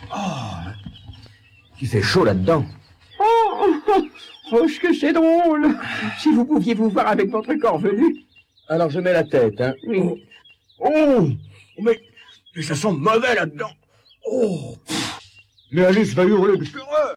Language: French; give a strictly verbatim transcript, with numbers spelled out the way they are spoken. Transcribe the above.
Oh, il fait chaud là-dedans. Oh, oh, oh, que c'est drôle. Si vous pouviez vous voir avec votre corps velu. Alors je mets la tête, hein. Oui. Oh, mais, mais ça sent mauvais là-dedans. Oh, mais Alice va hurler de fureur.